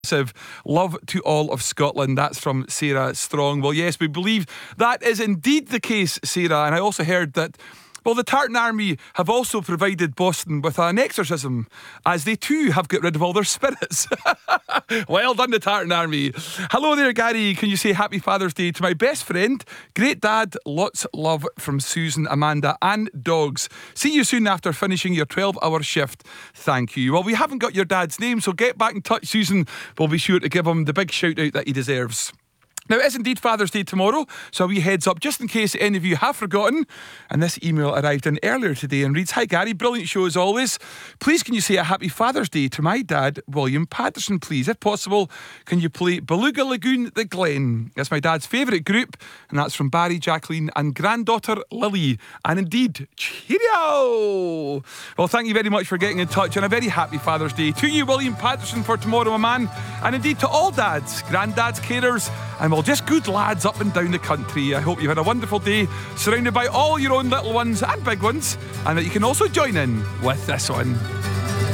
Love to all of Scotland. That's from Sarah Strong. Well, yes, we believe that is indeed the case, Sarah. And I also heard that, well, the Tartan Army have also provided Boston with an exorcism, as they too have got rid of all their spirits. Well done, the Tartan Army. Hello there, Gary. Can you say Happy Father's Day to my best friend, great dad? Lots love from Susan, Amanda and dogs. See you soon after finishing your 12-hour shift. Thank you. Well, we haven't got your dad's name, so get back in touch, Susan. We'll be sure to give him the big shout out that he deserves. Now, it is indeed Father's Day tomorrow, so a wee heads up just in case any of you have forgotten. And this email arrived in earlier today and reads, Hi Gary, brilliant show as always. Please can you say a happy Father's Day to my dad, William Patterson, please? If possible, can you play Beluga Lagoon The Glen? It's my dad's favourite group, and that's from Barry, Jacqueline and granddaughter Lily. And indeed, cheerio! Well, thank you very much for getting in touch, and a very happy Father's Day to you, William Patterson, for tomorrow, my man. And indeed to all dads, granddads, carers, and well, just good lads up and down the country. I hope you've had a wonderful day, surrounded by all your own little ones and big ones, and that you can also join in with this one.